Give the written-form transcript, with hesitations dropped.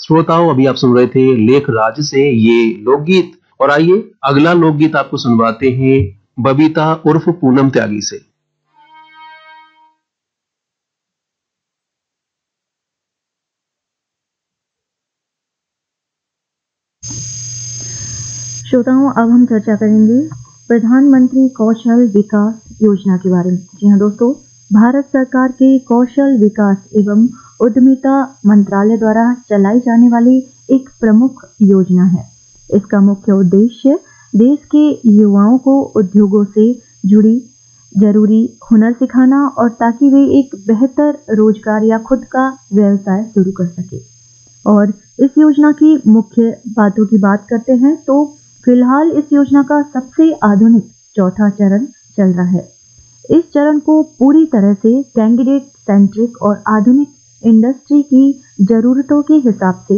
श्रोताओं, अभी आप सुन रहे थे लेख राज से ये लोकगीत। और आइए अगला लोकगीत आपको सुनवाते हैं बबीता उर्फ पूनम त्यागी से। श्रोताओं, अब हम चर्चा करेंगे प्रधानमंत्री कौशल विकास योजना के बारे में। जी हाँ दोस्तों, भारत सरकार के कौशल विकास एवं उद्यमिता मंत्रालय द्वारा चलाई जाने वाली एक प्रमुख योजना है। इसका मुख्य उद्देश्य देश के युवाओं को उद्योगों से जुड़ी जरूरी हुनर सिखाना और ताकि वे एक बेहतर रोजगार या खुद का व्यवसाय शुरू कर सके। और इस योजना की मुख्य बातों की बात करते हैं तो फिलहाल इस योजना का सबसे आधुनिक चौथा चरण चल रहा है। इस चरण को पूरी तरह से कैंडिडेट सेंट्रिक और आधुनिक इंडस्ट्री की जरूरतों के हिसाब से